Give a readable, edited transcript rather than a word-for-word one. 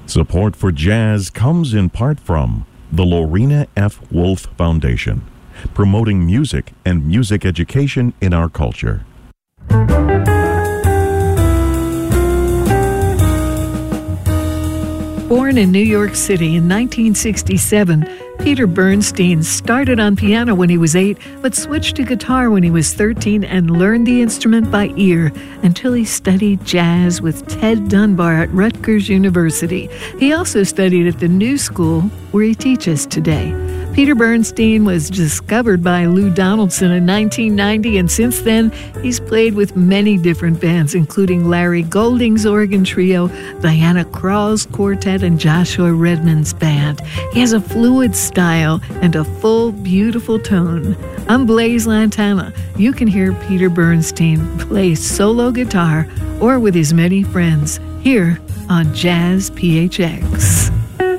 Support for jazz comes in part from the Lorena F. Wolf Foundation, promoting music and music education in our culture. Born in New York City in 1967, Peter Bernstein started on piano when he was 8, but switched to guitar when he was 13 and learned the instrument by ear until he studied jazz with Ted Dunbar at Rutgers University. He also studied at the New School, where he teaches today. Peter Bernstein was discovered by Lou Donaldson in 1990, and since then, he's played with many different bands, including Larry Golding's organ trio, Diana Krall's quartet, and Joshua Redman's band. He has a fluid style and a full, beautiful tone. I'm Blaise Lantana. You can hear Peter Bernstein play solo guitar or with his many friends here on Jazz PHX.